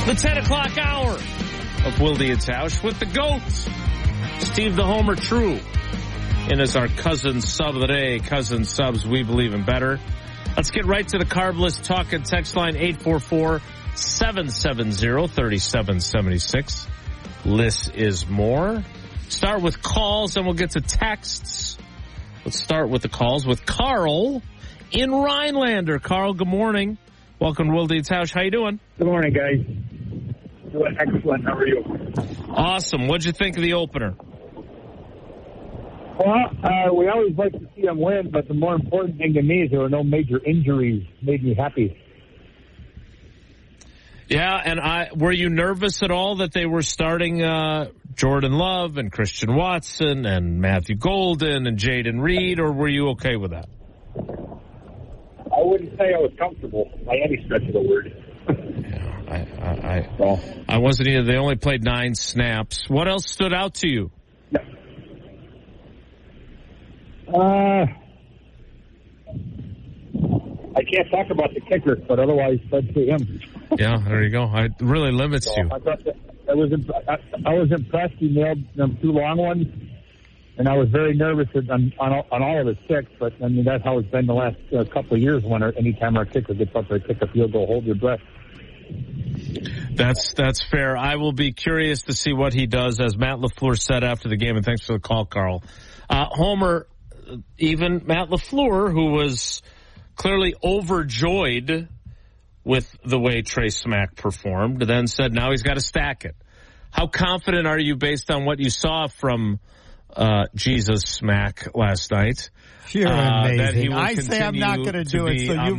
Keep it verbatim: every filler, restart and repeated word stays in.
The ten o'clock hour of Wilde and Tausch with the GOAT, Steve the Homer True, and as our cousin sub of the day, cousin subs, we believe in better. Let's get right to the Carb List talk and text line eight four four, seven seven zero, three seven seven six. Less is more. Start with calls and we'll get to texts. Let's start with the calls with Carl in Rhinelander. Carl, good morning. Welcome to Wilde and Tausch. How you doing? Good morning, guys. Doing excellent. How are you? Awesome. What'd you think of the opener? Well, uh, we always like to see them win, but the more important thing to me is there were no major injuries. Made me happy. Yeah, and I were you nervous at all that they were starting uh, Jordan Love and Christian Watson and Matthew Golden and Jaden Reed, or were you okay with that? I wouldn't say I was comfortable by any stretch of the word. Yeah, I, I, I, well, I wasn't either. They only played nine snaps. What else stood out to you? Yeah. Uh, I can't talk about the kicker, but otherwise, I'd say him. Yeah, there you go. It really limits so you. I thought that I was imp- I, I was impressed. He nailed them two long ones, and I was very nervous on on all, on all of his kicks. But I mean, that's how it's been the last uh, couple of years. When our, anytime our kicker gets up there, kick a field goal, hold your breath. That's that's fair. I will be curious to see what he does, as Matt LaFleur said after the game. And thanks for the call, Carl. Uh, Homer, even Matt LaFleur, who was clearly overjoyed with the way Trey Smack performed, then said now he's got to stack it. How confident are you based on what you saw from uh, Jesus Smack last night? You're uh, amazing. that he will I say I'm not going to do it, so you